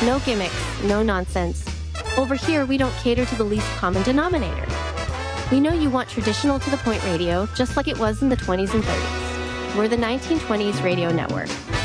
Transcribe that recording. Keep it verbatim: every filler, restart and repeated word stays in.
No gimmicks, no nonsense. Over here, we don't cater to the least common denominator. We know you want traditional to the point radio, just like it was in the twenties and thirties. We're the nineteen twenties Radio Network.